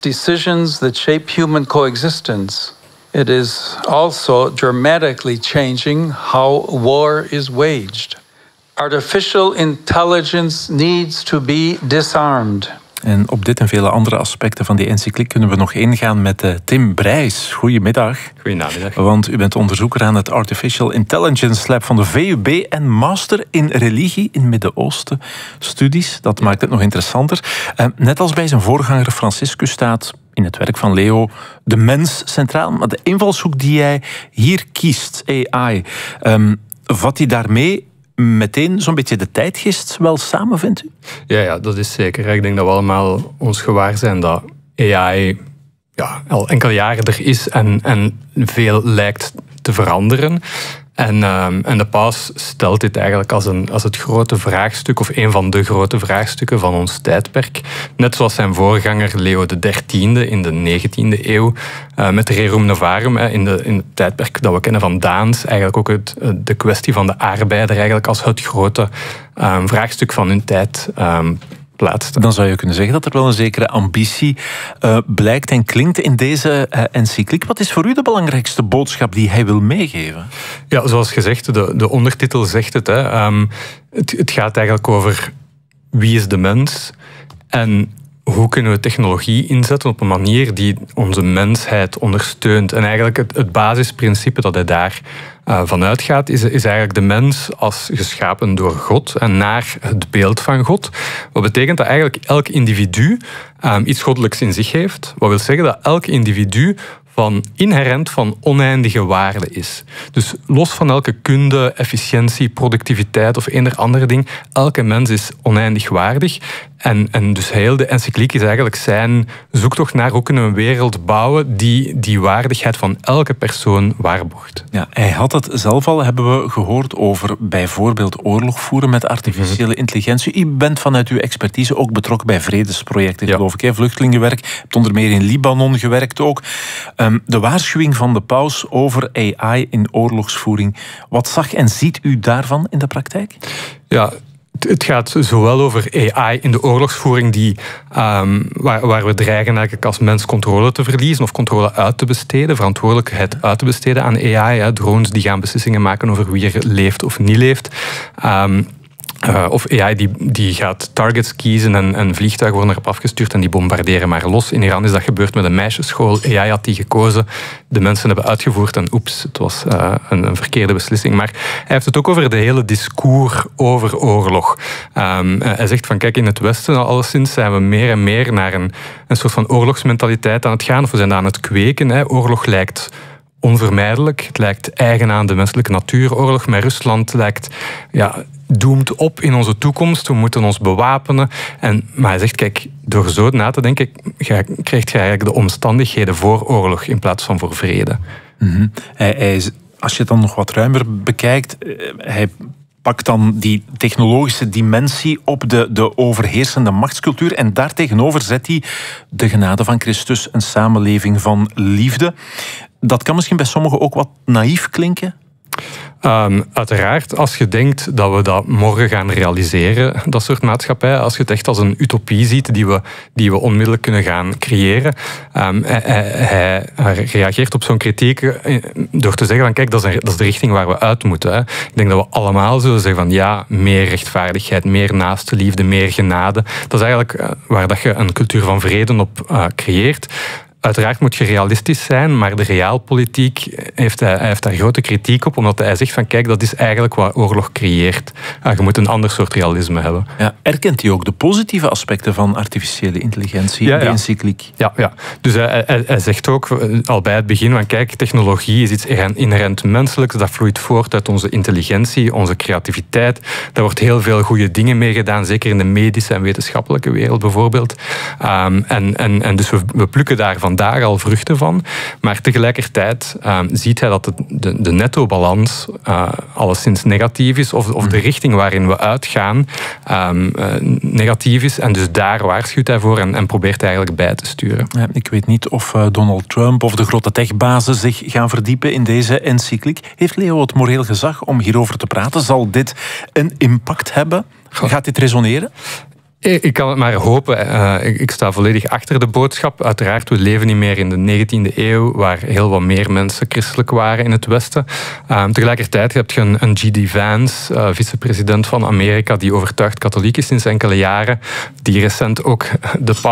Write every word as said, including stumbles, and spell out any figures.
decisions that shape human coexistence, it is also dramatically changing how war is waged. Artificial intelligence needs to be disarmed. En op dit en vele andere aspecten van die encycliek kunnen we nog ingaan met uh, Tim Brijs. Goedemiddag. Goedemiddag. Want u bent onderzoeker aan het Artificial Intelligence Lab van de V U B en master in religie in Midden-Oosten studies. Dat maakt het nog interessanter. Uh, net als bij zijn voorganger Franciscus staat in het werk van Leo de mens centraal. Maar de invalshoek die jij hier kiest, A I, um, vat hij daarmee meteen zo'n beetje de tijdgeest wel samen, vindt u? Ja, ja, dat is zeker. Ik denk dat we allemaal ons gewaar zijn dat A I ja, al enkele jaren er is en, en veel lijkt te veranderen. En, um, en de paus stelt dit eigenlijk als, een, als het grote vraagstuk, of een van de grote vraagstukken van ons tijdperk. Net zoals zijn voorganger Leo de dertiende in de negentiende eeuw, uh, met Rerum Novarum, uh, in, de, in het tijdperk dat we kennen van Daans, eigenlijk ook het, de kwestie van de arbeider eigenlijk als het grote um, vraagstuk van hun tijd um, plaatste. Dan zou je kunnen zeggen dat er wel een zekere ambitie uh, blijkt en klinkt in deze uh, encycliek. Wat is voor u de belangrijkste boodschap die hij wil meegeven? Ja, zoals gezegd, de, de ondertitel zegt het, hè. Um, het. Het gaat eigenlijk over wie is de mens en hoe kunnen we technologie inzetten op een manier die onze mensheid ondersteunt. En eigenlijk het, het basisprincipe dat hij daar uh, vanuit gaat, is, is eigenlijk de mens als geschapen door God en naar het beeld van God. Wat betekent dat eigenlijk elk individu um, iets goddelijks in zich heeft. Wat wil zeggen dat elk individu van inherent van oneindige waarde is. Dus los van elke kunde, efficiëntie, productiviteit of eender andere ding, elke mens is oneindig waardig. En, en dus heel de encycliek is eigenlijk zijn zoektocht naar hoe kunnen we een wereld bouwen die die waardigheid van elke persoon waarborgt. Ja, hij had het zelf al, hebben we gehoord, over bijvoorbeeld oorlog voeren met artificiële intelligentie. U bent vanuit uw expertise ook betrokken bij vredesprojecten, ja. geloof ik. Hè? Vluchtelingenwerk, je hebt onder meer in Libanon gewerkt ook. Um, de waarschuwing van de paus over A I in oorlogsvoering. Wat zag en ziet u daarvan in de praktijk? Ja, het gaat zowel over A I in de oorlogsvoering die, um, waar, waar we dreigen eigenlijk als mens controle te verliezen of controle uit te besteden, verantwoordelijkheid uit te besteden aan A I. Hè. Drones die gaan beslissingen maken over wie er leeft of niet leeft. Um, Uh, of A I die, die gaat targets kiezen en, en vliegtuigen worden erop afgestuurd en die bombarderen maar los. In Iran is dat gebeurd met een meisjesschool. A I had die gekozen. De mensen hebben uitgevoerd en oeps, het was uh, een, een verkeerde beslissing. Maar hij heeft het ook over de hele discours over oorlog. Um, hij zegt van kijk, in het Westen alleszins zijn we meer en meer naar een, een soort van oorlogsmentaliteit aan het gaan. Of we zijn aan het kweken. Hè. Oorlog lijkt onvermijdelijk. Het lijkt eigen aan de menselijke natuur. Oorlog met Rusland lijkt ja, doemt op in onze toekomst. We moeten ons bewapenen. En, maar hij zegt, kijk, door zo na te denken, krijg je eigenlijk de omstandigheden voor oorlog in plaats van voor vrede. Mm-hmm. Hij, hij, als je het dan nog wat ruimer bekijkt, hij pakt dan die technologische dimensie op de, de overheersende machtscultuur en daartegenover zet hij de genade van Christus, een samenleving van liefde. Dat kan misschien bij sommigen ook wat naïef klinken. Um, uiteraard, als je denkt dat we dat morgen gaan realiseren, dat soort maatschappij, als je het echt als een utopie ziet die we, die we onmiddellijk kunnen gaan creëren, um, hij, hij, hij reageert op zo'n kritiek door te zeggen van kijk, dat is, een, dat is de richting waar we uit moeten. Hè. Ik denk dat we allemaal zullen zeggen van ja, meer rechtvaardigheid, meer naaste liefde, meer genade. Dat is eigenlijk waar dat je een cultuur van vrede op uh, creëert. Uiteraard moet je realistisch zijn, maar de realpolitiek heeft, hij, hij heeft daar grote kritiek op, omdat hij zegt van kijk, dat is eigenlijk wat oorlog creëert. Ah, je moet een ander soort realisme hebben. Ja, erkent hij ook de positieve aspecten van artificiële intelligentie ja, in de ja. encycliek? Ja, ja. Dus hij, hij, hij zegt ook al bij het begin van kijk, technologie is iets inherent menselijks, dat vloeit voort uit onze intelligentie, onze creativiteit. Daar wordt heel veel goede dingen mee gedaan, zeker in de medische en wetenschappelijke wereld bijvoorbeeld. Um, en, en, en dus we, we plukken daarvan daar al vruchten van. Maar tegelijkertijd uh, ziet hij dat de, de, de netto-balans uh, alleszins negatief is, of, of de richting waarin we uitgaan um, uh, negatief is. En dus daar waarschuwt hij voor en, en probeert hij eigenlijk bij te sturen. Ja, ik weet niet of uh, Donald Trump of de grote techbazen zich gaan verdiepen in deze encycliek. Heeft Leo het moreel gezag om hierover te praten? Zal dit een impact hebben? Gaat dit resoneren? Ik kan het maar hopen. Uh, ik, ik sta volledig achter de boodschap. Uiteraard, we leven niet meer in de negentiende eeuw, waar heel wat meer mensen christelijk waren in het Westen. Uh, tegelijkertijd heb je een, een G D Vance, uh, vicepresident van Amerika, die overtuigd katholiek is sinds enkele jaren, die recent ook de